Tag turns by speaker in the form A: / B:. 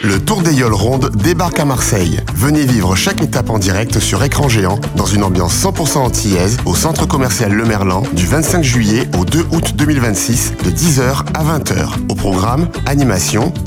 A: Le Tour des Yoles Rondes débarque à Marseille. Venez vivre chaque étape en direct sur écran géant dans une ambiance 100% antillaise au centre commercial Le Merlan du 25 juillet au 2 août 2026 de 10h à 20h. Au programme, animation,